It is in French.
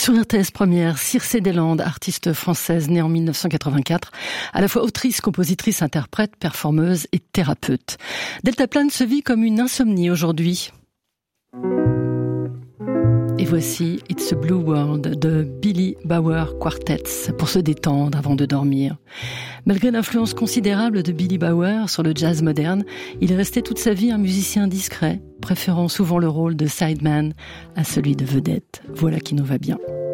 Sur RTS Première, Circé Deslandes, artiste française née en 1984, à la fois autrice, compositrice, interprète, performeuse et thérapeute. Deltaplane se vit comme une insomnie aujourd'hui. Et voici It's a Blue World de Billy Bauer Quartets pour se détendre avant de dormir. Malgré l'influence considérable de Billy Bauer sur le jazz moderne, il est resté toute sa vie un musicien discret, préférant souvent le rôle de sideman à celui de vedette. Voilà qui nous va bien.